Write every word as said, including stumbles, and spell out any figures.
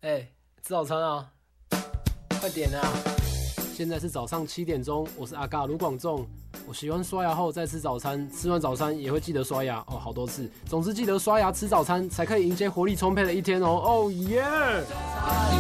哎、欸，吃早餐啊！快点啊！现在是早上七点钟，我是阿嘎卢广仲。我喜欢刷牙后再吃早餐，吃完早餐也会记得刷牙哦，好多次。总之记得刷牙吃早餐，才可以迎接活力充沛的一天哦。哦耶！